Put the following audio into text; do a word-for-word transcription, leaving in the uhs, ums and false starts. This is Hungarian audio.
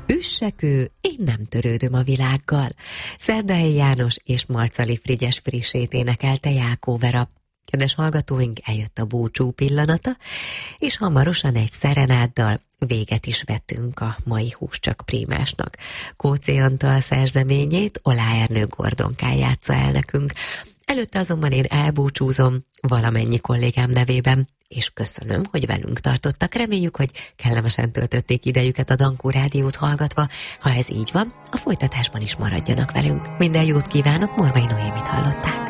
Üssekő, én nem törődöm a világgal. Szerdai János és Marcali Frigyes frissét énekelte Jákó Vera. Kedves hallgatóink, eljött a búcsú pillanata, és hamarosan egy szerenáddal véget is vettünk a mai Hús csak Prímásnak. Kóczi Antal szerzeményét Olá Ernő Gordonkán játsza el nekünk. Előtte azonban én elbúcsúzom valamennyi kollégám nevében, és köszönöm, hogy velünk tartottak. Reméljük, hogy kellemesen töltötték idejüket a Dankó Rádiót hallgatva. Ha ez így van, a folytatásban is maradjanak velünk. Minden jót kívánok, Morvai Noémit hallották.